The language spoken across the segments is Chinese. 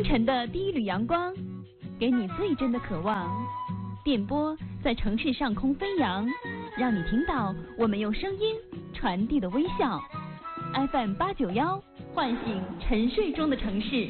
晨的第一缕阳光，给你最真的渴望。电波在城市上空飞扬，让你听到我们用声音传递的微笑。FM 891，唤醒沉睡中的城市。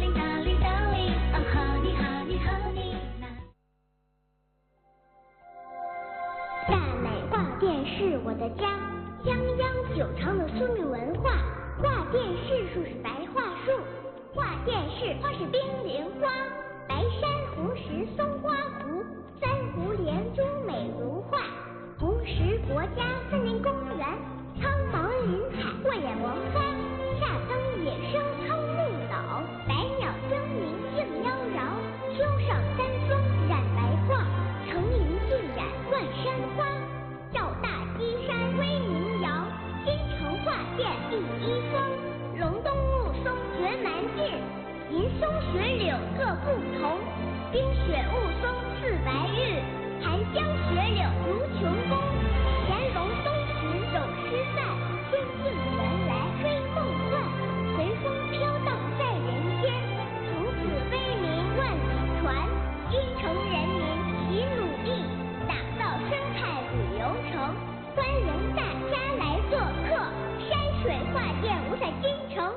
大美画店是我的家，泱泱久长的苏米文化。画店是树是白桦树，画店是花是冰莲花，白珊瑚石松花湖，三湖连珠美如画，红石国家森林公园，苍茫林海过眼王花，夏灯野生苍木岛，百鸟争鸣竞妖娆，秋上三松染白桦，层林尽染万山花，照大基山威名扬，京城画店第一峰，隆冬雾凇绝蛮劲，银松雪柳各不同，冰雪雾凇似白日，寒江雪柳如琼宫，乾隆东巡有诗赞，仙境原来非梦幻，随风飘荡在人间，从此威名万里传，京城人民齐努力，打造生态旅游城，欢迎大家来做客，山水画店无在京城。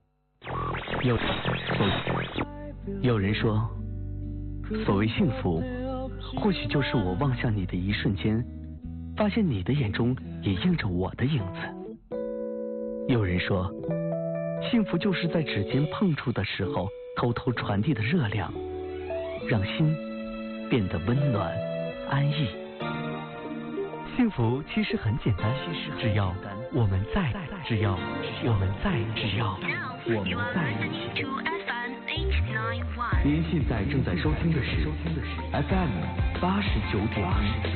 有人说，所谓幸福，或许就是我望向你的一瞬间，发现你的眼中也映着我的影子。有人说，幸福就是在指尖碰触的时候，偷偷传递的热量，让心变得温暖安逸。幸福其实很简单，只要我们在，只要我们在一起。您现在正在收听的是 FM 89.1。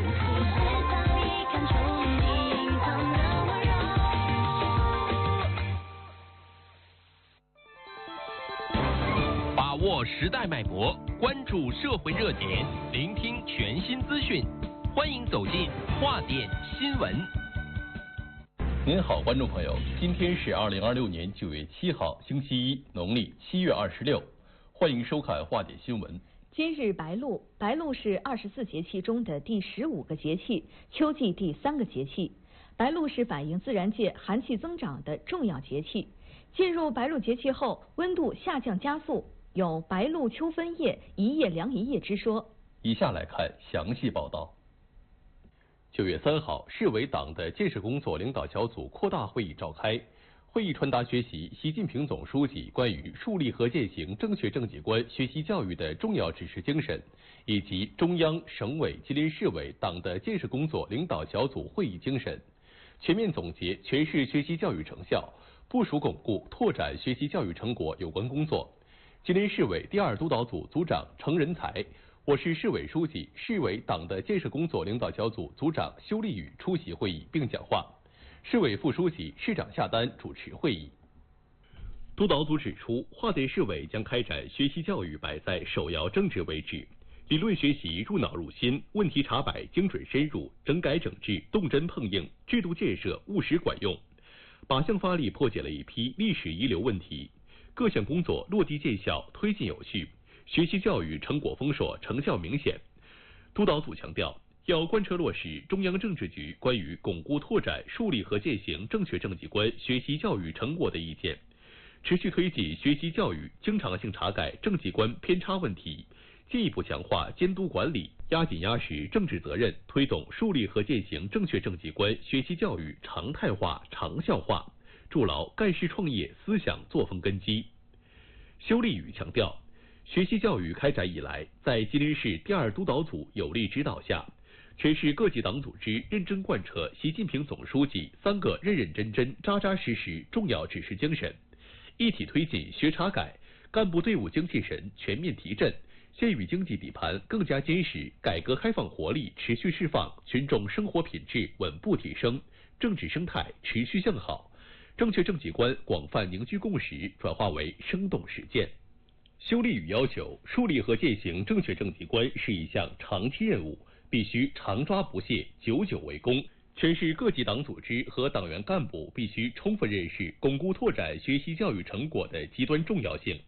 把握时代脉搏，关注社会热点，聆听全新资讯，欢迎走进画店新闻。 您好，观众朋友，今天是2026年9月7号，星期一，农历7月26，欢迎收看画店新闻。 今日白露，白露是24节气中的第15个节气，秋季第3个节气。白露是反映自然界寒气增长的重要节气。进入白露节气后，温度下降加速，有白露秋分夜，一夜凉一夜之说。 以下来看详细报道。9月3号，市委党的建设工作领导小组扩大会议召开。会议传达学习习近平总书记关于树立和践行正确政绩观学习教育的重要指示精神，以及中央、省委、吉林市委党的建设工作领导小组会议精神，全面总结全市学习教育成效，部署巩固拓展学习教育成果有关工作。吉林市委第2督导组组长程仁才，我市市委书记、市委党的建设工作领导小组组长修立宇出席会议并讲话，市委副书记、市长夏丹主持会议。督导组指出，画店市委将开展学习教育摆在首要政治位置，理论学习入脑入心，问题查摆精准深入，整改整治动真碰硬，制度建设务实管用，靶向发力破解了一批历史遗留问题，各项工作落地见效，推进有序，学习教育成果丰硕，成效明显。督导组强调，要贯彻落实中央政治局关于巩固拓展树立和践行正确政绩观学习教育成果的意见，持续推进学习教育经常性查改政绩观偏差问题，进一步强化监督管理，压紧压实政治责任，推动树立和践行正确政绩观学习教育常态化、长效化，筑牢干事创业思想作风根基。修立宇强调，学习教育开展以来，在吉林市第2督导组有力指导下，全市各级党组织认真贯彻习近平总书记3个认认真真、扎扎实实重要指示精神，一体推进学查改，干部队伍精气神全面提振，县域经济底盘更加坚实，改革开放活力持续释放，群众生活品质稳步提升，政治生态持续向好，正确政绩观广泛凝聚共识，转化为生动实践。修立宇要求，树立和践行正确政绩观是一项长期任务，必须常抓不懈，久久为功。全市各级党组织和党员干部必须充分认识巩固拓展学习教育成果的极端重要性，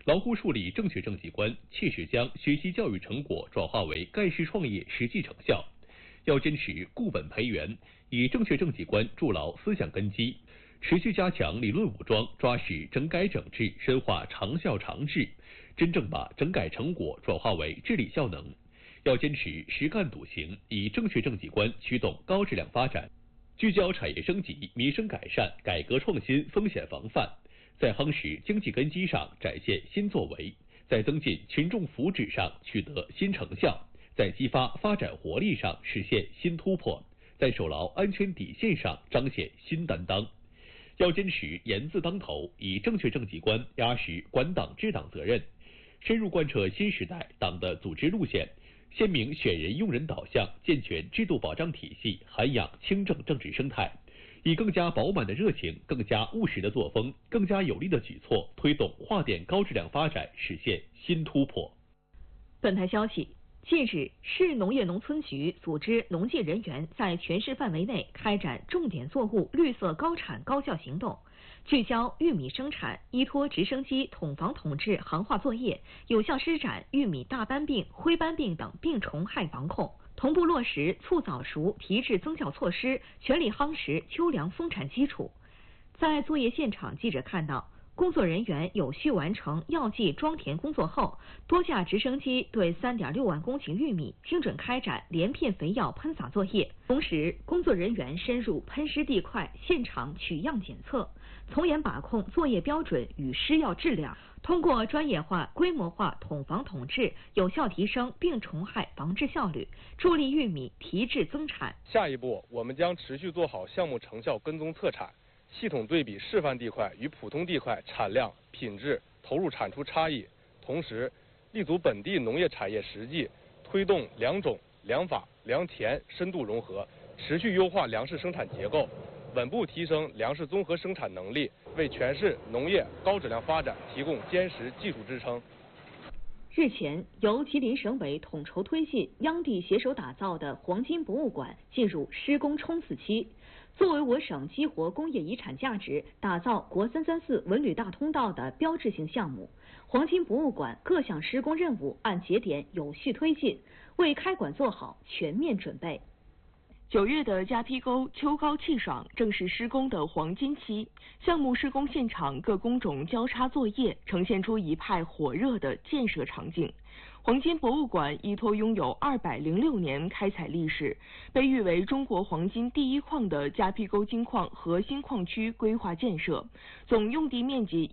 牢固树立正确政绩观，切实将学习教育成果转化为盖世创业实际成效。要坚持固本培元，以正确政绩观筑牢思想根基，持续加强理论武装，抓实整改整治，深化长效长治，真正把整改成果转化为治理效能。要坚持实干笃行，以正确政绩观驱动高质量发展，聚焦产业升级、民生改善、改革创新、风险防范，在夯实经济根基上展现新作为，在增进群众福祉上取得新成效，在激发发展活力上实现新突破，在守牢安全底线上彰显新担当。要坚持严字当头，以正确政绩观压实管党治党责任，深入贯彻新时代党的组织路线，鲜明选人用人导向，健全制度保障体系，涵养清正政治生态，以更加饱满的热情、更加务实的作风、更加有力的举措，推动化电高质量发展实现新突破。 本台消息，近日，市农业农村局组织农技人员在全市范围内开展重点作物绿色高产高效行动，聚焦玉米生产，依托直升机统防统治行化作业，有效施展玉米大斑病、灰斑病等病虫害防控，同步落实促早熟、提质增效措施，全力夯实秋粮丰产基础。在作业现场，记者看到，工作人员有序完成药剂装填工作后，多架直升机对3.6万公顷玉米精准开展连片肥药喷洒作业，同时工作人员深入喷施地块，现场取样检测，从严把控作业标准与施药质量，通过专业化、规模化统防统治，有效提升病虫害防治效率，助力玉米提质增产。 下一步，我们将持续做好项目成效跟踪测产，系统对比示范地块与普通地块产量、品质、投入产出差异，同时立足本地农业产业实际，推动良种、良法、良田深度融合，持续优化粮食生产结构，稳步提升粮食综合生产能力，为全市农业高质量发展提供坚实技术支撑。 日前，由吉林省委统筹推进、央地携手打造的黄金博物馆进入施工冲刺期。作为我省激活工业遗产价值、打造国334文旅大通道的标志性项目，黄金博物馆各项施工任务按节点有序推进，为开馆做好全面准备。9月的加批沟秋高气爽，正是施工的黄金期。项目施工现场各工种交叉作业，呈现出一派火热的建设场景。黄金博物馆依托拥有206年开采历史，被誉为中国黄金第一矿的加批沟金矿核心矿区规划建设，总用地面积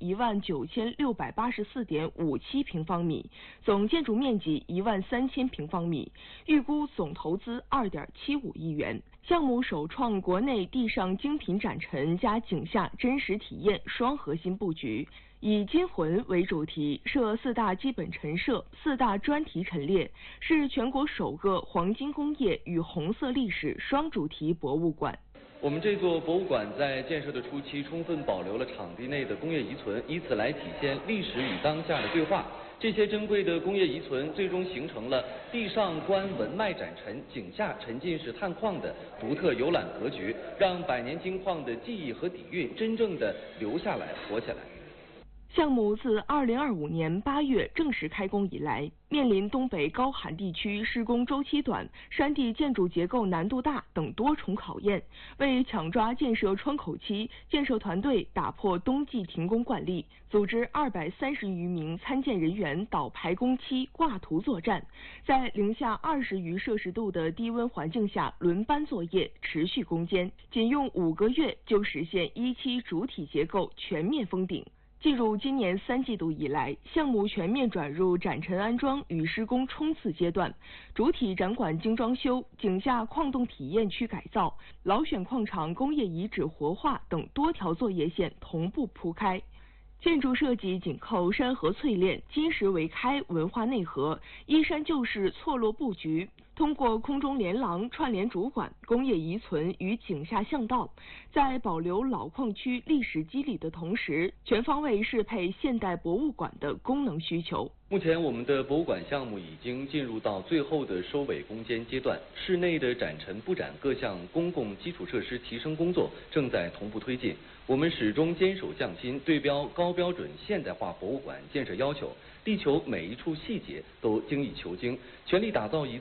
19684.57平方米，总建筑面积13000平方米，预估总投资2.75亿元。项目首创国内地上精品展陈加井下真实体验双核心布局，以金魂为主题，设4大基本陈设、4大专题陈列，是全国首个黄金工业与红色历史双主题博物馆。 我们这座博物馆在建设的初期，充分保留了场地内的工业遗存，以此来体现历史与当下的对话。这些珍贵的工业遗存最终形成了地上观文脉展陈、井下沉浸式探矿的独特游览格局，让百年金矿的记忆和底蕴真正的留下来、活起来。 项目自2025年8月正式开工以来，面临东北高寒地区施工周期短、山地建筑结构难度大等多重考验。为抢抓建设窗口期，建设团队打破冬季停工惯例，组织230余名参建人员倒排工期挂图作战，在零下20余摄氏度的低温环境下轮班作业，持续攻坚，仅用5个月就实现1期主体结构全面封顶。进入今年3季度以来，项目全面转入展陈安装与施工冲刺阶段，主体展馆精装修、井下矿洞体验区改造、老选矿场工业遗址活化等多条作业线同步铺开。建筑设计紧扣山河淬炼、金石为开文化内核，依山就势错落布局，通通过空中连廊串联主管、工业遗存与井下巷道，在保留老矿区历史肌理的同时，全方位适配现代博物馆的功能需求。 目前我们的博物馆项目已经进入到最后的收尾攻坚阶段，室内的展陈布展各项公共基础设施提升工作正在同步推进。我们始终坚守匠心，对标高标准现代化博物馆建设要求，力求每一处细节都精益求精，全力打造一